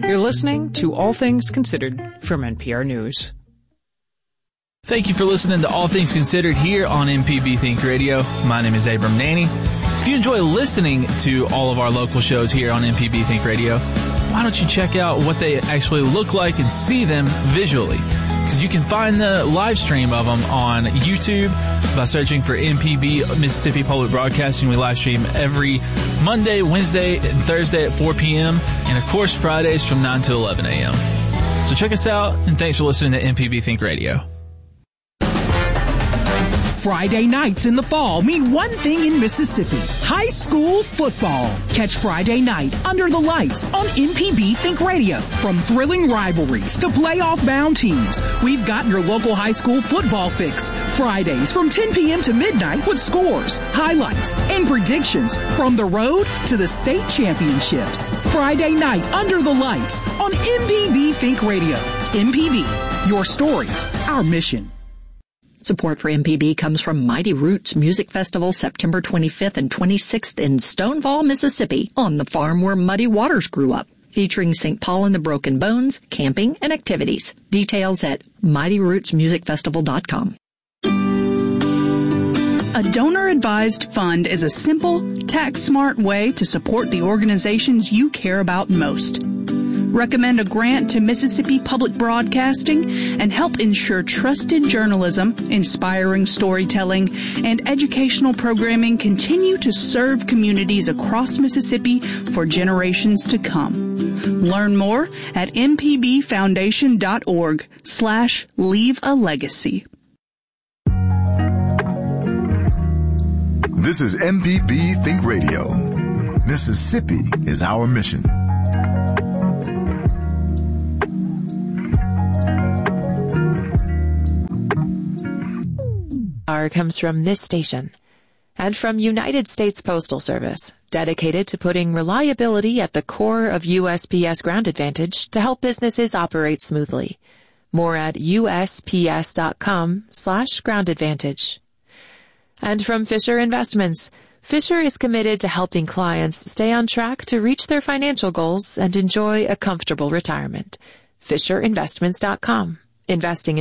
You're listening to All Things Considered from NPR News. Thank you for listening to All Things Considered here on MPB Think Radio. My name is Abram Nanny. If you enjoy listening to all of our local shows here on MPB Think Radio, why don't you check out what they actually look like and see them visually? Because you can find the live stream of them on YouTube by searching for MPB Mississippi Public Broadcasting. We live stream every Monday, Wednesday, and Thursday at 4 p.m. and, of course, Fridays from 9 to 11 a.m. So check us out, and thanks for listening to MPB Think Radio. Friday nights in the fall mean one thing in Mississippi: high school football. Catch Friday night under the lights on MPB Think Radio. From thrilling rivalries to playoff-bound teams, we've got your local high school football fix. Fridays from 10 p.m. to midnight with scores, highlights, and predictions from the road to the state championships. Friday night under the lights on MPB Think Radio. MPB, your stories, our mission. Support for MPB comes from Mighty Roots Music Festival, September 25th and 26th in Stonewall, Mississippi, on the farm where Muddy Waters grew up, featuring St. Paul and the Broken Bones, camping, and activities. Details at MightyRootsMusicFestival.com. A donor-advised fund is a simple, tax-smart way to support the organizations you care about most. Recommend a grant to Mississippi Public Broadcasting and help ensure trusted journalism, inspiring storytelling, and educational programming continue to serve communities across Mississippi for generations to come. Learn more at mpbfoundation.org/leave-a-legacy. This is MPB Think Radio. Mississippi is our mission. Comes from this station and from United States Postal Service, dedicated to putting reliability at the core of USPS Ground Advantage to help businesses operate smoothly. More at USPS.com/Ground Advantage. And from Fisher Investments, Fisher is committed to helping clients stay on track to reach their financial goals and enjoy a comfortable retirement. FisherInvestments.com. Investing